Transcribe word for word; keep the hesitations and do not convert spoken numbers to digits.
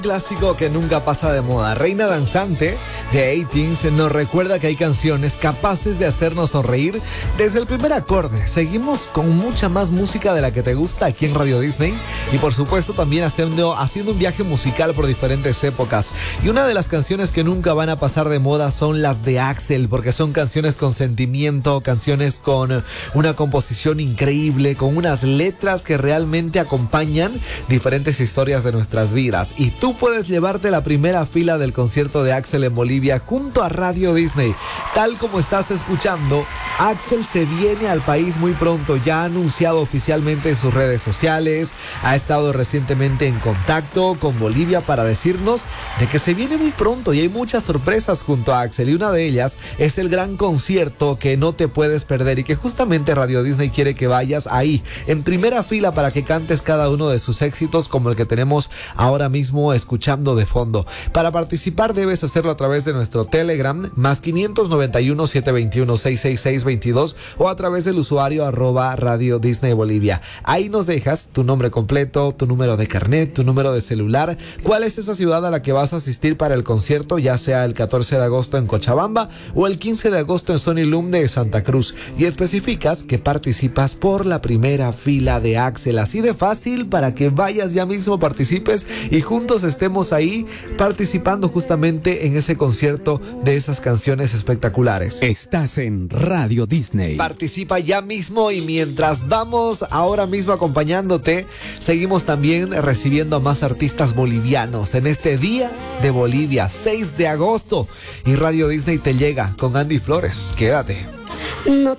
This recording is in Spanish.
Clásico que nunca pasa de moda. Reina Danzante de A-Teens nos recuerda que hay canciones capaces de hacernos sonreír desde el primer acorde. Seguimos con mucha más música de la que te gusta aquí en Radio Disney y por supuesto también haciendo, haciendo un viaje musical por diferentes épocas. Y una de las canciones que nunca van a pasar de moda son las de Axel, porque son canciones con sentimiento, canciones con una composición increíble, con unas letras que realmente acompañan diferentes historias de nuestras vidas. Y tú puedes llevarte la primera fila del concierto de Axel en Bolivia junto a Radio Disney. Tal como estás escuchando, Axel se viene al país muy pronto. Ya ha anunciado oficialmente en sus redes sociales, ha estado recientemente en contacto con Bolivia para decirnos de que se viene muy pronto y hay muchas sorpresas junto a Axel, y una de ellas es el gran concierto que no te puedes perder y que justamente Radio Disney quiere que vayas ahí en primera fila para que cantes cada uno de sus éxitos, como el que tenemos ahora mismo escuchando de fondo. Para participar debes hacerlo a través de nuestro Telegram, más quinientos noventa y uno, setecientos veintiuno, seiscientos sesenta y seis veintidós, o a través del usuario arroba Radio Disney Bolivia. Ahí nos dejas tu nombre completo, tu número de carnet, tu número de celular, cuál es esa ciudad a la que vas a asistir para el concierto, ya sea el catorce de agosto en Cochabamba o el quince de agosto en Sony Loom de Santa Cruz, y especificas que participas por la primera fila de Axel. Así de fácil, para que vayas ya mismo, participes y juntos estemos ahí participando justamente en ese concierto de esas canciones espectaculares. Estás en Radio Disney. Participa ya mismo, y mientras vamos ahora mismo acompañándote, seguimos también recibiendo a más artistas bolivianos en este Día de Bolivia, seis de agosto, y Radio Disney te llega con Andy Flores. Quédate. No